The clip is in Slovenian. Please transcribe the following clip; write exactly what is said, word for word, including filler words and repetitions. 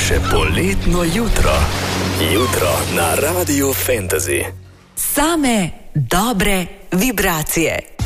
Še poletno jutro. Jutro na Radiu Fantasy. Same dobre vibracije.